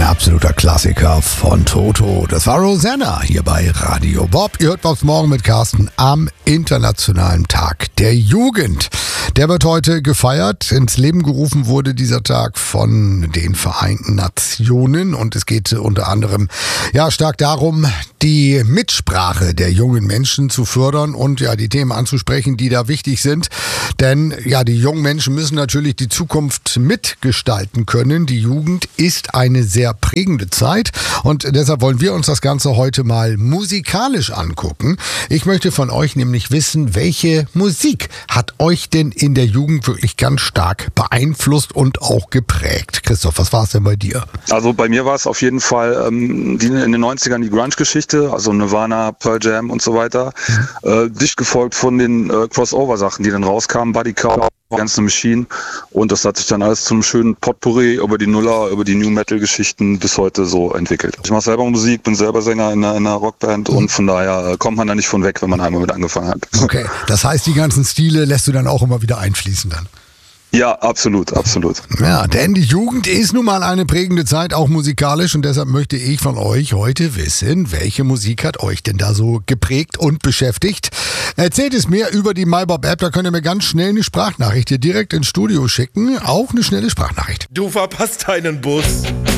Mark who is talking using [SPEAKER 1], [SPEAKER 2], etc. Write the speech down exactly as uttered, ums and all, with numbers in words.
[SPEAKER 1] absoluter Klassiker von Toto. Das war Rosanna hier bei Radio Bob. Ihr hört Bobs Morgen mit Carsten am Internationalen Tag der Jugend. Der wird heute gefeiert. Ins Leben gerufen wurde dieser Tag von den Vereinten Nationen und es geht unter anderem ja stark darum, die Mitsprache der jungen Menschen zu fördern und ja die Themen anzusprechen, die da wichtig sind. Denn ja, die jungen Menschen müssen natürlich die Zukunft mitgestalten können. Die Jugend ist eine sehr prägende Zeit und deshalb wollen wir uns das Ganze heute mal musikalisch angucken. Ich möchte von euch nämlich wissen, welche Musik hat euch denn in der Jugend wirklich ganz stark beeinflusst und auch geprägt? Christoph, was war es denn bei dir?
[SPEAKER 2] Also bei mir war es auf jeden Fall ähm, die, in den neunzigern die Grunge-Geschichte, also Nirvana, Pearl Jam und so weiter. Mhm. Äh, dicht gefolgt von den äh, Crossover-Sachen, die dann rauskamen, Buddy Cow, ganze Machine, und das hat sich dann alles zum schönen Potpourri über die Nuller, über die New-Metal-Geschichten bis heute so entwickelt. Ich mache selber Musik, bin selber Sänger in einer, in einer Rockband mhm. und von daher kommt man da nicht von weg, wenn man einmal mit angefangen hat.
[SPEAKER 1] Okay, das heißt, die ganzen Stile lässt du dann auch immer wieder einfließen dann?
[SPEAKER 2] Ja, absolut, absolut.
[SPEAKER 1] Ja, denn die Jugend ist nun mal eine prägende Zeit, auch musikalisch, und deshalb möchte ich von euch heute wissen, welche Musik hat euch denn da so geprägt und beschäftigt? Erzählt es mir über die MyBob-App, da könnt ihr mir ganz schnell eine Sprachnachricht hier direkt ins Studio schicken, auch eine schnelle Sprachnachricht.
[SPEAKER 3] Du verpasst deinen Bus.